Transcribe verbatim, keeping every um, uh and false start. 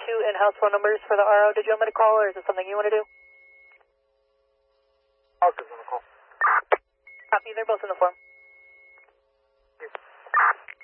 two in-house phone numbers for the R O. Did you want me to call, or is it something you want to do? I'll give them a call. Copy, they're both in the form.